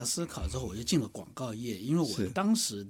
思考之后，我就进了广告业，因为我当时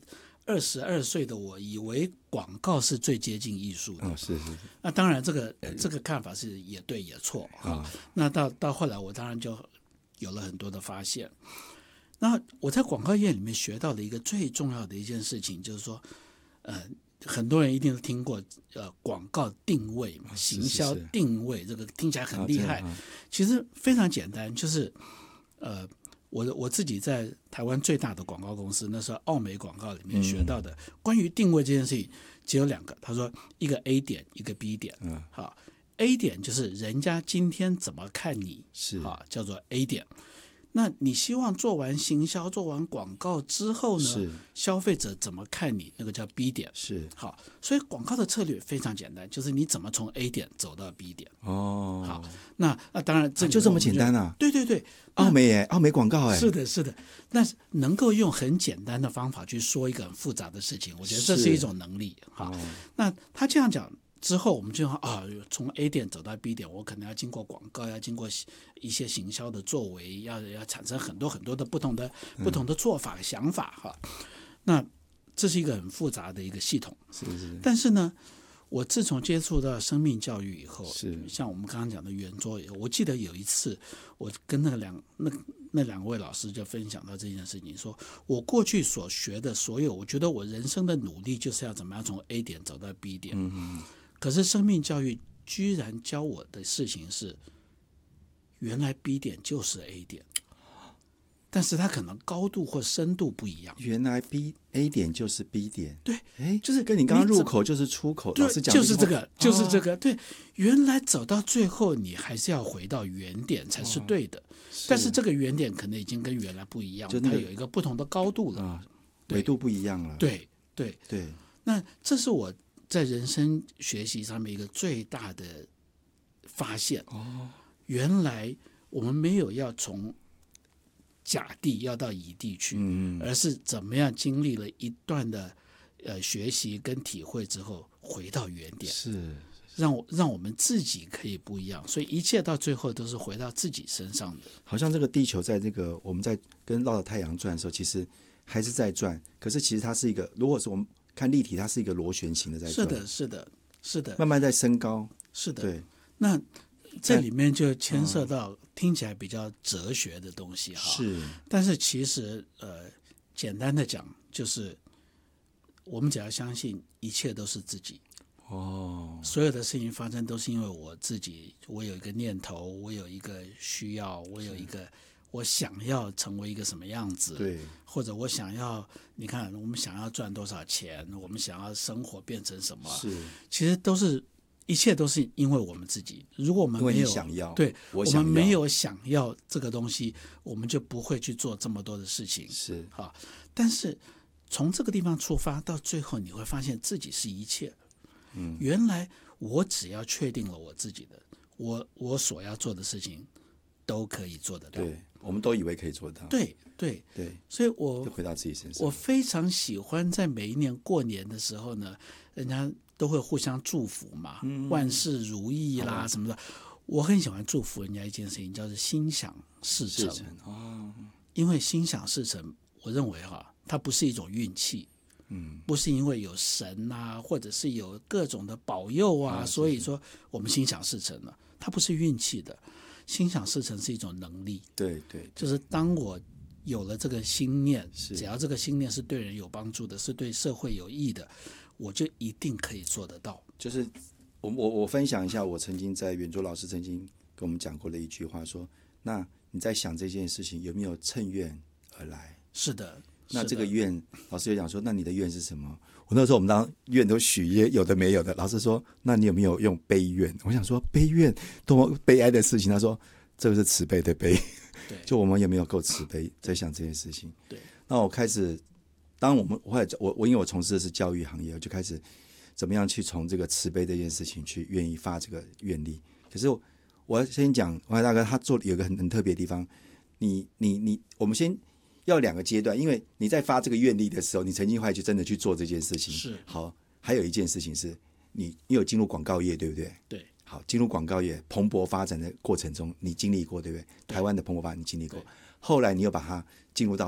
22岁的我以为广告是最接近艺术的。 是。 那当然这个看法是也对也错那到后来我当然就有了很多的发现。那我在广告业里面学到的一个最重要的一件事情，就是说很多人一定听过广告定位嘛，行销定位，这个听起来很厉害。其实非常简单，就是我自己在台湾最大的广告公司，那时候奥美广告里面学到的关于定位这件事情只有2个。他说一个 A 点，一个 B 点。好 ，A 点就是人家今天怎么看你，叫做 A 点。那你希望做完行销、做完广告之后呢，消费者怎么看你，那个叫 B 点。好，所以广告的策略非常简单，就是你怎么从 A 点走到 B 点。好，那当然就这么简单啊？ 对， 奥美广告是的。但是能够用很简单的方法去说一个很复杂的事情，我觉得这是一种能力。好，那他这样讲之后，我们就从 A 点走到 B 点，我可能要经过广告，要经过一些行销的作为，要产生很多很多的不同的做法想法那这是一个很复杂的一个系统。但是呢，我自从接触到生命教育以后，像我们刚刚讲的圆桌以后，我记得有一次我跟那两位老师就分享到这件事情，说我过去所学的所有，我觉得我人生的努力就是要怎么样从 A 点走到 B 点。可是生命教育居然教我的事情是，原来 B 点就是 A 点，但是它可能高度或深度不一样。 原来 A 点就是 B 点， 对， 就是跟你刚刚入口就是出口，老师讲就是这个，对，原来走到最后你还是要回到原点才是对的，但是这个原点可能已经跟原来不一样，它有一个不同的高度了， 维度不一样了。 对，那这是我在人生学习上面一个最大的发现。原来我们没有要从甲地要到乙地去，而是怎么样经历了一段的学习跟体会之后，回到原点，让我们自己可以不一样。所以一切到最后都是回到自己身上的。 好像这个地球在这个我们在跟绕着太阳转的时候，其实还是在转，可是其实它是一个，如果是我们看立体，它是一个螺旋形的在转。是的，慢慢在升高。 是的， 对。 那这里面就牵涉到听起来比较哲学的东西但是其实简单的讲，就是我们只要相信一切都是自己。所有的事情发生都是因为我自己，我有一个念头，我有一个需要，我有一个我想要成为一个什么样子， 对， 或者我想要，你看我们想要赚多少钱，我们想要生活变成什么，其实一切都是因为我们自己。如果我们没有想要， 对，我们没有想要这个东西，我们就不会去做这么多的事情。但是从这个地方出发，到最后你会发现自己是一切。原来我只要确定了我自己的，我所要做的事情都可以做得到。 对，我们都以为可以做得到。 对，所以就回到自己身上。 我非常喜欢在每一年过年的时候呢，人家都会互相祝福嘛，万事如意啦什么的。我很喜欢祝福人家一件事情，叫做心想事成。因为心想事成，我认为它不是一种运气。不是因为有神啊，或者是有各种的保佑啊，所以说我们心想事成了，它不是运气的。心想事成是一种能力。对，就是当我有了这个心念，只要这个心念是对人有帮助的，是对社会有益的，我就一定可以做得到。 就是我分享一下，我曾经在圆桌老师曾经跟我们讲过的一句话，说：那你在想这件事情有没有趁愿而来？ 是的。 那这个愿，老师就讲说，那你的愿是什么？我那时候我们当愿都许有的没有的，老师说，那你有没有用悲愿？我想说悲愿多么悲哀的事情，他说这个是慈悲的悲，就我们有没有够慈悲在想这件事情。 对， 那我开始，当我后来我因为我从事的是教育行业，我就开始怎么样去从这个慈悲这件事情去愿意发这个愿力。可是我先讲，王海大哥他做有一个很特别的地方，我们先。要2个阶段，因为你在发这个愿力的时候，你曾经会去真的去做这件事情。 是好，还有一件事情是你有进入广告业，对不对？ 对。 好，进入广告业蓬勃发展的过程中，你经历过，对不对？台湾的蓬勃发展你经历过，后来你又把它进入到